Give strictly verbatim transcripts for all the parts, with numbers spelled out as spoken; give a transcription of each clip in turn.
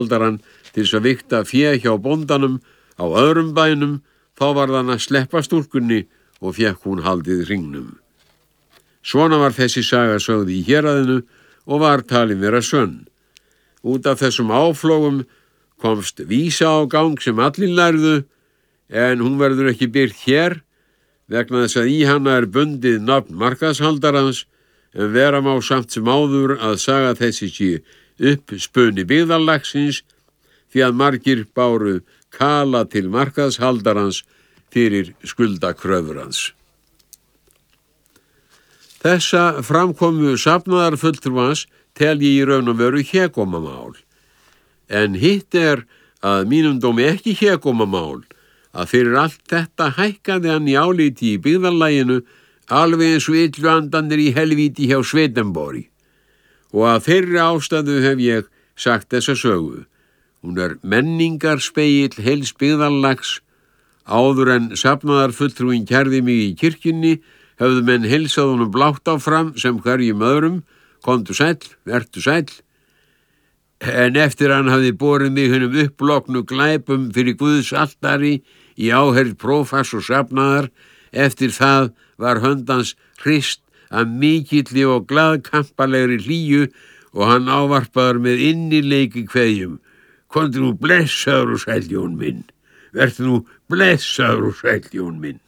markaðshaldarann til þess að vigta fé hjá bóndanum á öðrum bænum, þá varð hann að sleppa stúlkunni og fékk hún haldið hringnum. Svona var þessi saga sögð í héraðinu og var talin vera sönn. Út af þessum áflogum komst vísa á gang sem allir lærðu, en hún verður ekki birt hér vegna þess að í hana er bundið nafn markaðshaldarans, en vera má samt sem áður að saga þessi sé uppspunni byggðarlagsins, því að margir báru kala til markaðshaldarans fyrir skuldakröfur hans. Þessa framkomu safnaðarfulltrúans tel ég í raun og veru hégómamál, en hitt er að mínum dómi ekki hégómamál að fyrir allt þetta hækkaði hann í áliti í byggðarlaginu alveg eins og illuandarnir í helvíti hjá Sveitenborg, og að þeirri ástæðu hef ég sagt þessa sögu. Hún er menningarspegill heils byggðarlags. Áður en safnaðarfulltrúin kærði mig í kirkjunni, höfðu menn heilsað honum blátt áfram sem hverjum öðrum, komdu sæll, vertu sæll, en eftir hann hafði borið mig hinum upploknu glæpum fyrir Guðs altari í áherð prófass og safnaðar, eftir það var höndans hrist af mikilli og glaðkampalegri hlýju og hann ávarpaður með innileiki kveðjum. Komdu nú blessaður og sæll, Jón minn, vertu nú blessaður og sæll, Jón minn.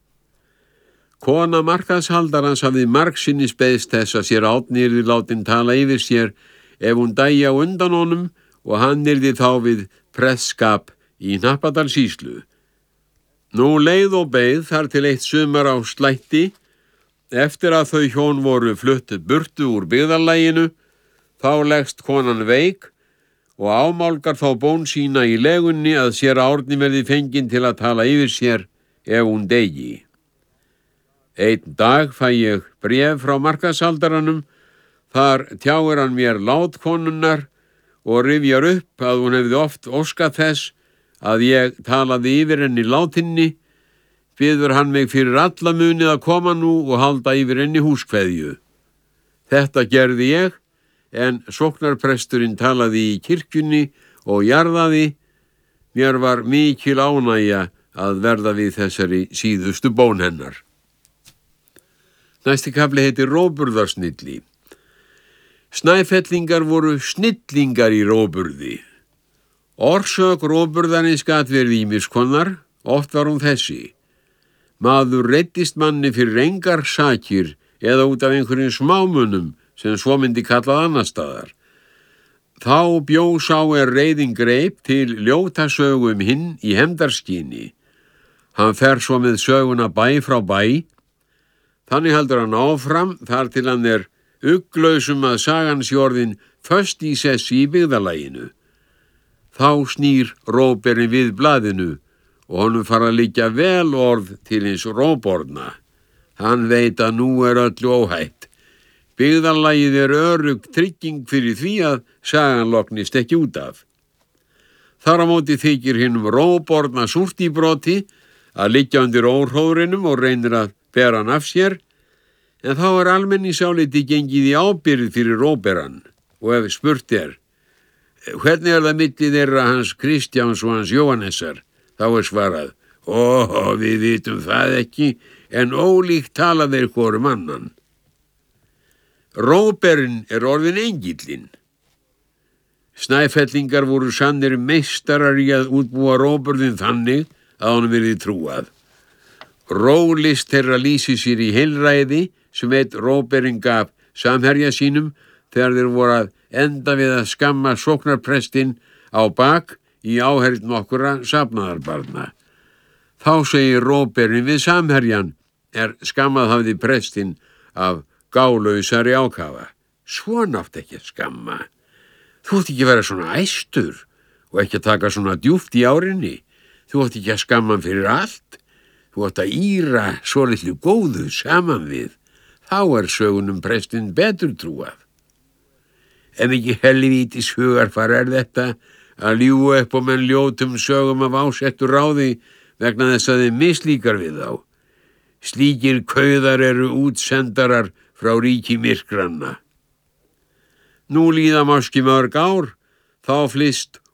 Kona markaðshaldarans hafði margsinnis beðist þess að sér Árni yrði látin tala yfir sér ef hún dæi á undan honum og hann yrði þá við presskap í Hnappadalssýslu. Nú leið og beið þar til eitt sumar á slætti, eftir að þau hjón voru flutt burtu úr byggðarlaginu, þá leggst konan veik og ámálgar þá bón sína í legunni að sér Árni verði fenginn til að tala yfir sér ef hún deigi. Einn dag fæ ég bréf frá markaðshaldaranum, þar tjáir hann mér lát konunnar og rifjar upp að hún hefði oft óskað þess að ég talaði yfir henni látinni, biður hann mig fyrir alla munið að koma nú og halda yfir henni húskveðju. Þetta gerði ég, en sóknarpresturinn talaði í kirkjunni og jarðaði. Mér var mikil ánægja að verða við þessari síðustu bón hennar. Næsti kafli heitir Róburðarsnilli. Snæfellingar voru snillingar í róburði. Orsök róburðarins gat verið ýmiss konar, oft var hún þessi. Maður reiddist manni fyrir engar sakir eða út af einhverjum smámunum sem svo myndi kallað annar staðar. Þá bjó sá er reiðin greip til ljóta sögu um hinn í hefndarskyni. Hann fer svo með söguna bæ frá bæ. Þannig heldur hann áfram þar til hann er ugglausum að sagan sé orðin föst í sessi í byggðarlaginu. Þá snýr róberinn við blaðinu og honum fara að liggja vel orð til hins róborna. Hann veit að nú er öllu óhætt. Byggðarlagið er örugg trygging fyrir því að sagan loknist ekki út af. Þar á móti þykir hinum róborna súrt í broti að liggja undir óhróðrinum og reynir að bera hann af sér, en þá er almenningsáliti gengið í ábyrgð fyrir róberann og ef spurt er, hvernig er það milli þeirra hans Kristjáns og hans Jóhannesar, þá er svarað, ó, við vitum það ekki, en ólíkt tala þeir hvorum annan. Róberinn er orðin engillinn. Snæfellingar voru sannir meistarar í að útbúa róburðin þannig að honum yrði trúað. Rólist þeirra lýsi sér í heilræði sem eitt róberinn gaf samherja sínum þegar þeir voru að enda við að skamma sóknarprestinn á bak í áheyrn nokkura safnaðarbarna. Þá segir róberinn við samherjan er skammað hafði prestinn af gálausari ákafa. Svona átt ekki að skamma. Þú átt ekki að vera svona æstur og ekki að taka svona djúpt í árinni. Þú átt ekki að skamma hann fyrir allt. Þú átt að íra svo litlu góðu saman við. Þá er sögunum prestinn betur trúað. Ef ekki helvítis hugarfar er þetta að ljúga upp og menn ljótum sögum af ásettu ráði vegna þess að þeim mislíkar við þá. Slíkir kauðar eru útsendarar frá ríki myrkranna. Nú líða máski mörg ár þá flyst